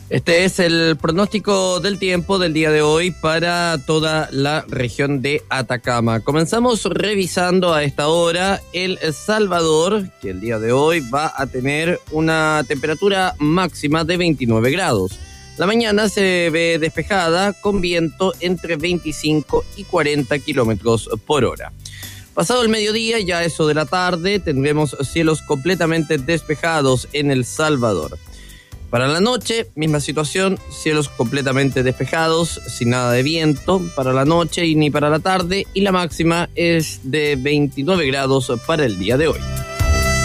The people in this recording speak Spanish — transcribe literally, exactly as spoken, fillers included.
Este es el pronóstico del tiempo del día de hoy para toda la región de Atacama. Comenzamos revisando a esta hora El Salvador, que el día de hoy va a tener una temperatura máxima de veintinueve grados. La mañana se ve despejada con viento entre veinticinco y cuarenta kilómetros por hora. Pasado el mediodía, ya eso de la tarde, tendremos cielos completamente despejados en El Salvador. Para la noche, misma situación, cielos completamente despejados, sin nada de viento para la noche y ni para la tarde, y la máxima es de veintinueve grados para el día de hoy.